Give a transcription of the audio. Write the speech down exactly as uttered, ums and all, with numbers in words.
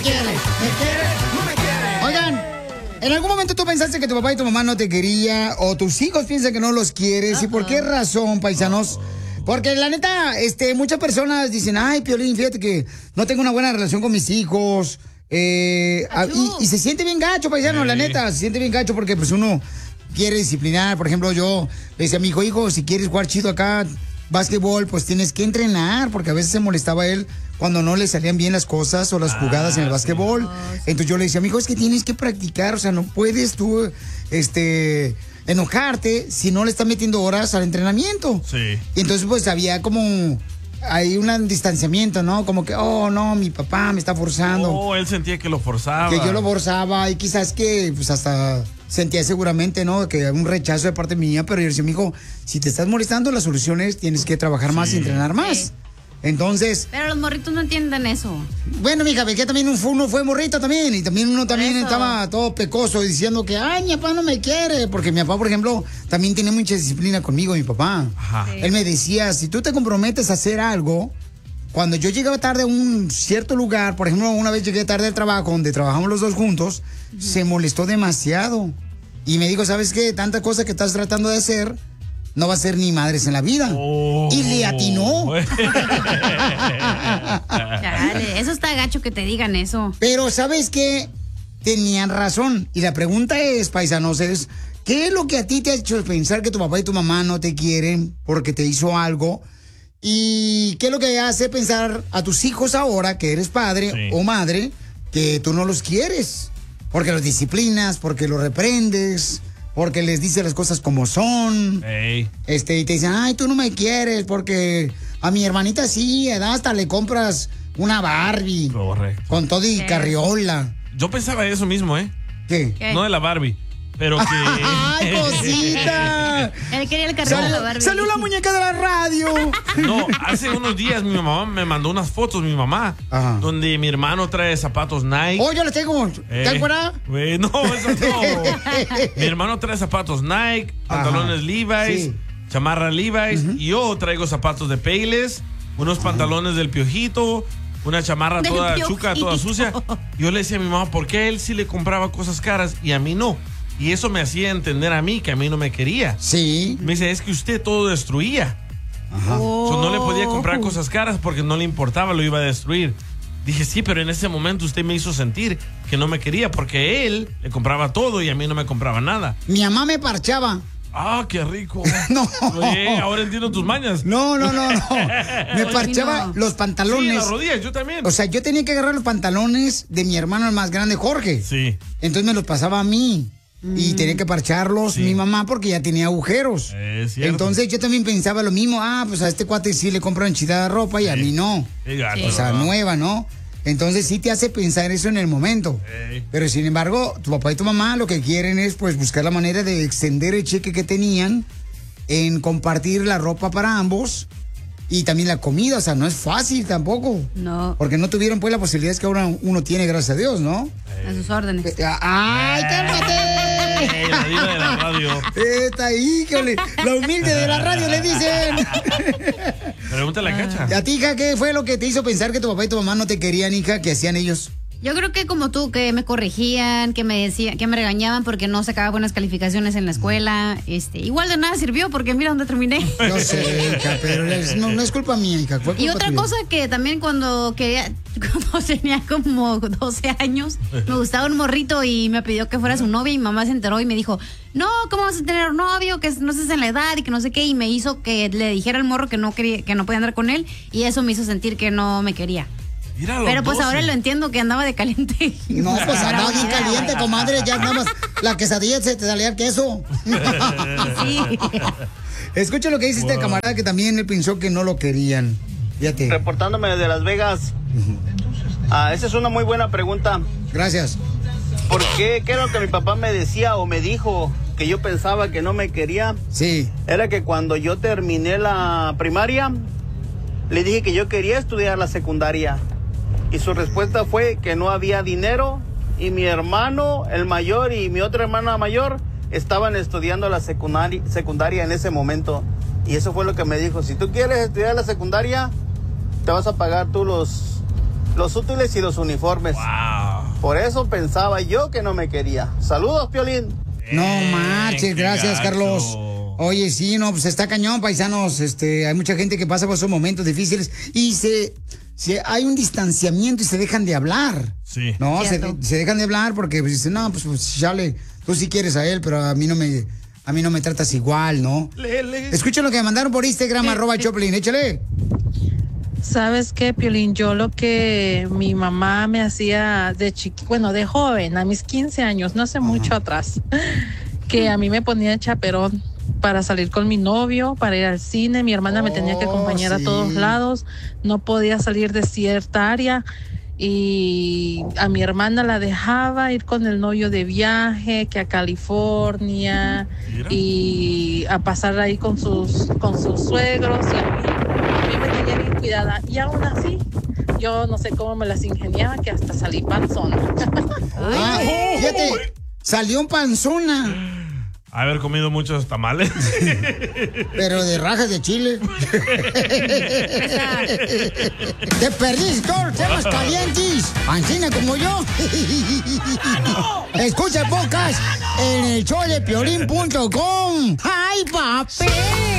quiere, me quiere, no me quiere. Oigan, ¿en algún momento tú pensaste que tu papá y tu mamá no te querían o tus hijos piensan que no los quieres? Uh-huh. ¿Y por qué razón, paisanos? Porque la neta, este, muchas personas dicen, ay, Piolín, fíjate que no tengo una buena relación con mis hijos. Eh, a, y, y se siente bien gacho, paisano, sí. La neta, se siente bien gacho porque pues uno quiere disciplinar. Por ejemplo, yo le decía a mi hijo, hijo, si quieres jugar chido acá, básquetbol, pues tienes que entrenar, porque a veces se molestaba él cuando no le salían bien las cosas o las ah, jugadas en el básquetbol. Sí. Entonces yo le decía, mi hijo, es que tienes que practicar, o sea, no puedes tú, este... enojarte si no le estás metiendo horas al entrenamiento. Sí. Y entonces pues había como hay un distanciamiento, ¿no? Como que, oh, no, mi papá me está forzando. Oh, él sentía que lo forzaba. Que yo lo forzaba y quizás que pues hasta sentía seguramente, ¿no? Que un rechazo de parte mía, pero yo decía, mijo, si te estás molestando, las soluciones tienes que trabajar sí. más y entrenar más. Sí. Entonces... Pero los morritos no entienden eso. Bueno, mija, que también uno fue morrito también. Y también uno también estaba todo pecoso diciendo que, ay, mi papá no me quiere. Porque mi papá, por ejemplo, también tiene mucha disciplina conmigo, mi papá. Ajá. Sí. Él me decía, si tú te comprometes a hacer algo, cuando yo llegaba tarde a un cierto lugar, por ejemplo, una vez llegué tarde al trabajo, donde trabajamos los dos juntos, uh-huh. se molestó demasiado. Y me dijo, ¿sabes qué? Tanta cosa que estás tratando de hacer... no va a ser ni madres en la vida. Oh. Y le atinó. Chale, eso está gacho que te digan eso. Pero ¿sabes qué? Tenían razón. Y la pregunta es, paisanos, es, ¿qué es lo que a ti te ha hecho pensar que tu papá y tu mamá no te quieren porque te hizo algo? ¿Y qué es lo que hace pensar a tus hijos ahora, que eres padre sí. o madre, que tú no los quieres? Porque los disciplinas, porque los reprendes... porque les dice las cosas como son. Hey. Este, y te dicen, ay, tú no me quieres, porque a mi hermanita sí, hasta le compras una Barbie. Correcto. Con todo y ¿qué? Carriola. Yo pensaba eso mismo, ¿eh? ¿Qué? ¿Qué? No de la Barbie, pero que... ¡Ay, cosita! Él quería el carriola de la Barbie. ¡Salió la muñeca de la radio! No, hace unos días mi mamá me mandó unas fotos, mi mamá, ajá. donde mi hermano trae zapatos Nike. Oh, yo les tengo. ¿Te eh, acuerdas? Eh, no, eso no. Mi hermano trae zapatos Nike, pantalones ajá. Levi's, sí. chamarra Levi's, uh-huh. y yo traigo zapatos de Payless, unos uh-huh. pantalones del Piojito, una chamarra del toda Piojito. Chuca, toda sucia. Yo le decía a mi mamá, ¿por qué a él sí le compraba cosas caras y a mí no? Y eso me hacía entender a mí que a mí no me quería. Sí. Me dice, es que usted todo destruía. Ajá. Oh. So, no le podía comprar cosas caras porque no le importaba, lo iba a destruir. Dije, sí, pero en ese momento usted me hizo sentir que no me quería porque él le compraba todo y a mí no me compraba nada. Mi mamá me parchaba. Ah, qué rico. No. Oye, ahora entiendo tus mañas. No, no, no, no. Me parchaba no. los pantalones. Sí, las rodillas, yo también. O sea, yo tenía que agarrar los pantalones de mi hermano el más grande, Jorge. Sí. Entonces me los pasaba a mí. Y tenía que parcharlos sí. mi mamá porque ya tenía agujeros. Es Entonces yo también pensaba lo mismo. Ah, pues a este cuate sí le compran chida ropa y sí. a mí no. Sí, gato, o sea, ¿no? nueva, ¿no? Entonces sí te hace pensar eso en el momento. Sí. Pero sin embargo, tu papá y tu mamá lo que quieren es pues buscar la manera de extender el cheque que tenían en compartir la ropa para ambos. Y también la comida, o sea, no es fácil tampoco. No. Porque no tuvieron pues la posibilidad que ahora uno tiene, gracias a Dios, ¿no? A sus órdenes. ¡Ay, cálmate! ¡Ey, la diva de la radio! Está ahí, que la humilde de la radio le dicen. Pregúntale a Cacha. ¿Y a ti, hija, qué fue lo que te hizo pensar que tu papá y tu mamá no te querían, hija? ¿Qué hacían ellos? Yo creo que como tú, que me corregían, que me decían, que me regañaban porque no sacaba buenas calificaciones en la escuela. Este, igual de nada sirvió porque mira dónde terminé. No sé, hija, pero es, no, no es culpa mía, hija. Fue culpa y otra tuya. cosa que también cuando quería, cuando tenía como doce años, me gustaba un morrito y me pidió que fuera su novia y mi mamá se enteró y me dijo, no, ¿cómo vas a tener un novio? Que no estés en la edad y que no sé qué. Y me hizo que le dijera al morro que no quería, que no podía andar con él y eso me hizo sentir que no me quería. Pero pues ahora lo entiendo que andaba de caliente. No, pues andaba bien caliente, comadre. Ya nada más la quesadilla se te salía el queso. Sí. Escucha lo que dice wow. este camarada que también él pensó que no lo querían. Fíjate. Reportándome desde Las Vegas. Uh-huh. Ah, esa es una muy buena pregunta. Gracias. ¿Por qué? ¿Qué era lo que mi papá me decía o me dijo que yo pensaba que no me quería? Sí. Era que cuando yo terminé la primaria, le dije que yo quería estudiar la secundaria. Y su respuesta fue que no había dinero y mi hermano, el mayor, y mi otra hermana mayor estaban estudiando la secundaria, secundaria en ese momento. Y eso fue lo que me dijo, si tú quieres estudiar la secundaria, te vas a pagar tú los, los útiles y los uniformes. Wow. Por eso pensaba yo que no me quería. Saludos, Piolín. No marches, gracias, gacho. Carlos. Oye, sí, no, pues está cañón, paisanos. Este, hay mucha gente que pasa por esos momentos difíciles y se, se hay un distanciamiento y se dejan de hablar. Sí. No, se, Cierto. se dejan de hablar porque pues, dicen, no, pues, pues chale, tú sí quieres a él, pero a mí no me, a mí no me tratas igual, ¿no? Lele. Escucha lo que me mandaron por Instagram, arroba Choplin, échale. ¿Sabes qué, Piolín? Yo lo que mi mamá me hacía de chiqui, bueno, de joven, a mis quince años, no hace mucho atrás, que a mí me ponía de chaperón para salir con mi novio, para ir al cine. Mi hermana me tenía que Oh, acompañar sí. a todos lados, no podía salir de cierta área y a mi hermana la dejaba ir con el novio de viaje, que a California Mira. y a pasar ahí con sus con sus suegros y a mí, a mí me tenía bien cuidada y aún así yo no sé cómo me las ingeniaba que hasta salí panzona. Ah, fíjate, salió un panzona, Haber comido muchos tamales. pero de rajas de chile. Te perdiste todos los temas calientes, ancina como yo. Escucha pocas en el show de piolín punto com. ¡Ay, papi!